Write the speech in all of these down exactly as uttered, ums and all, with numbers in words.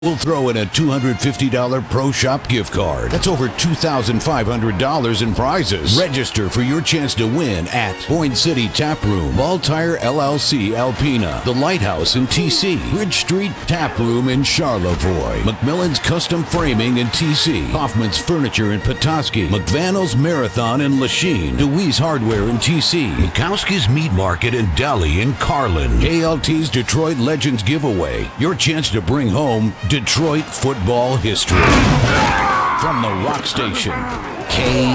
We'll throw in a two hundred fifty dollars Pro Shop gift card. That's over two thousand five hundred dollars in prizes. Register for your chance to win at Point City Tap Room, Ball Tire L L C Alpena, The Lighthouse in T C, Bridge Street Tap Room in Charlevoix, McMillan's Custom Framing in T C, Hoffman's Furniture in Petoskey, McVannell's Marathon in Lachine, DeWeese Hardware in T C, Mikowski's Meat Market in Delhi and Carlin. K L T's Detroit Legends Giveaway. Your chance to bring home Detroit football history. From the Rock Station, K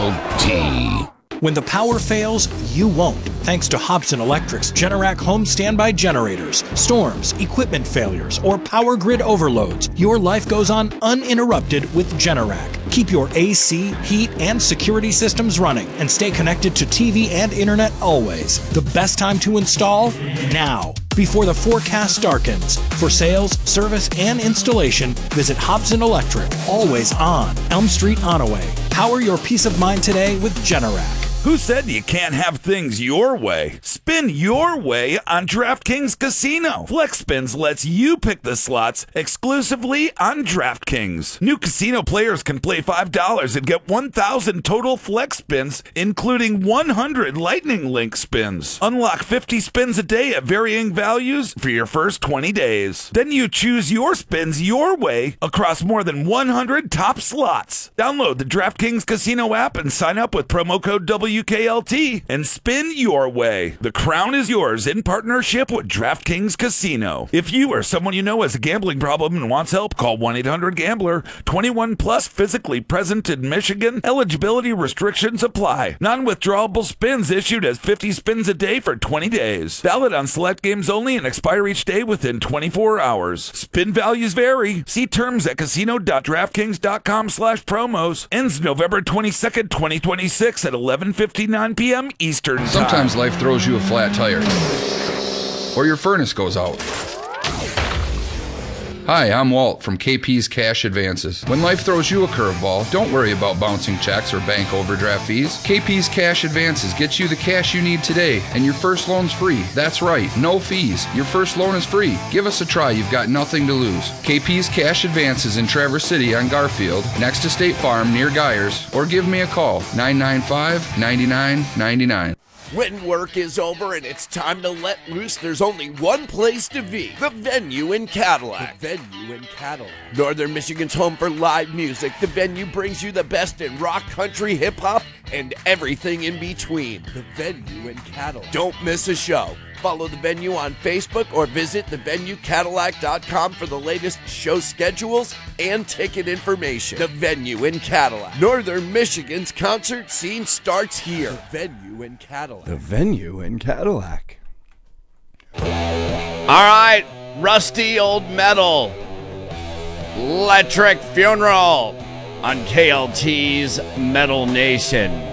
L T. When the power fails, you won't. Thanks to Hobson Electric's Generac home standby generators, storms, equipment failures, or power grid overloads, your life goes on uninterrupted with Generac. Keep your A C, heat, and security systems running and stay connected to T V and internet always. The best time to install? Now, before the forecast darkens. For sales, service, and installation, visit Hobson Electric, always on Elm Street, Onaway. Power your peace of mind today with Generac. Who said you can't have things your way? Spin your way on DraftKings Casino. Flex Spins lets you pick the slots exclusively on DraftKings. New casino players can play five dollars and get one thousand total Flex Spins, including one hundred Lightning Link spins. Unlock fifty spins a day at varying values for your first twenty days. Then you choose your spins your way across more than one hundred top slots. Download the DraftKings Casino app and sign up with promo code W. W K L T and spin your way. The crown is yours in partnership with DraftKings Casino. If you or someone you know has a gambling problem and wants help, call one eight hundred gambler. twenty-one plus, physically present in Michigan. Eligibility restrictions apply. Non-withdrawable spins issued as fifty spins a day for twenty days. Valid on select games only and expire each day within twenty-four hours. Spin values vary. See terms at casino.draftkings.com slash promos. Ends November twenty-second, twenty twenty-six at eleven fifty-nine p.m. Eastern Time. Sometimes life throws you a flat tire, or your furnace goes out. Hi, I'm Walt from K P's Cash Advances. When life throws you a curveball, don't worry about bouncing checks or bank overdraft fees. K P's Cash Advances gets you the cash you need today, and your first loan's free. That's right, no fees. Your first loan is free. Give us a try, you've got nothing to lose. K P's Cash Advances in Traverse City on Garfield, next to State Farm near Geyers, or give me a call, nine nine five, nine nine nine nine. When work is over and it's time to let loose, there's only one place to be. The Venue in Cadillac. The Venue in Cadillac. Northern Michigan's home for live music. The Venue brings you the best in rock, country, hip-hop, and everything in between. The Venue in Cadillac. Don't miss a show. Follow The Venue on Facebook or visit the venue cadillac dot com for the latest show schedules and ticket information. The Venue in Cadillac. Northern Michigan's concert scene starts here. The Venue in Cadillac. The Venue in Cadillac. All right, Rusty Old Metal. Electric Funeral on K L T's Metal Nation.